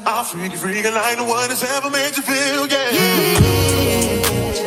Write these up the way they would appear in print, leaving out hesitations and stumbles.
I'll freak you like no one has ever made you feel, yeah.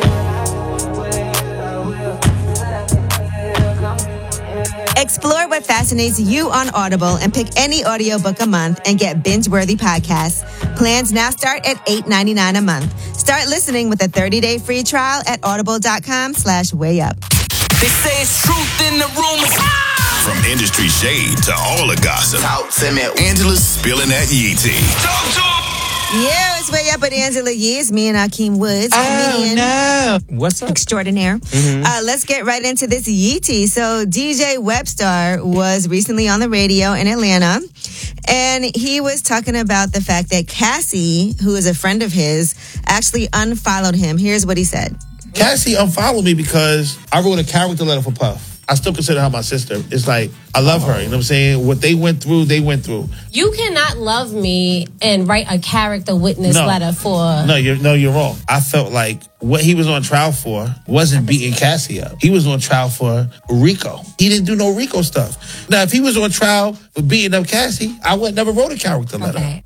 Explore what fascinates you on Audible and pick any audiobook a month and get binge-worthy podcasts. Plans now start at $8.99 a month. Start listening with a 30-day free trial at audible.com/wayup. They say it's truth in the rumors. From industry shade to all the gossip. Talk to me. Angela's spilling that yee tea. Yeah, it's Way Up with Angela Yee. It's me and Akeem Woods. Oh, no. What's up? Extraordinaire. Let's get right into this yee tea. So DJ Webstar was recently on the radio in Atlanta, and he was talking about the fact that Cassie, who is a friend of his, actually unfollowed him. Here's what he said. Cassie unfollowed me because I wrote a character letter for Puff. I still consider her my sister. It's like, I love her. You know what I'm saying? What they went through, they went through. You cannot love me and write a character witness letter for... No, you're wrong. I felt like what he was on trial for wasn't beating Cassie up. He was on trial for Rico. He didn't do no Rico stuff. Now, if he was on trial for beating up Cassie, I would never wrote a character letter. Okay.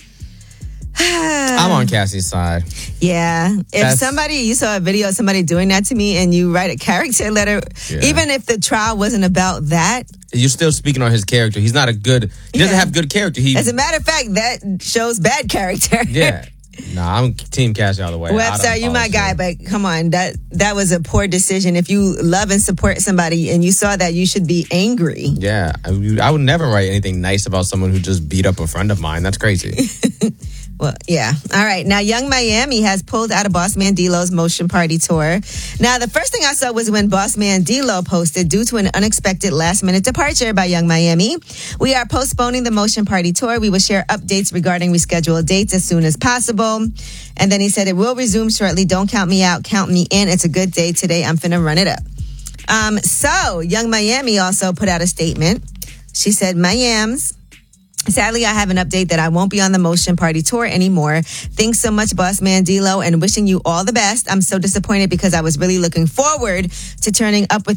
I'm on Cassie's side. Yeah. If you saw a video of somebody doing that to me and you write a character letter, even if the trial wasn't about that. You're still speaking on his character. He doesn't have good character. As a matter of fact, that shows bad character. Yeah. Nah, I'm Team Cassie all the way. Webstar, you my guy, but come on, that was a poor decision. If you love and support somebody and you saw that, you should be angry. Yeah. I would never write anything nice about someone who just beat up a friend of mine. That's crazy. Well, yeah. All right. Now, Young Miami has pulled out of Boss Man D-Lo's Motion Party Tour. Now, the first thing I saw was when Boss Man D-Lo posted, due to an unexpected last-minute departure by Young Miami, we are postponing the Motion Party Tour. We will share updates regarding rescheduled dates as soon as possible. And then he said, it will resume shortly. Don't count me out. Count me in. It's a good day today. I'm finna run it up. So, Young Miami also put out a statement. She said, Miams. Sadly, I have an update that I won't be on the Motion Party Tour anymore. Thanks so much, Boss Man D-Lo, and wishing you all the best. I'm so disappointed because I was really looking forward to turning up with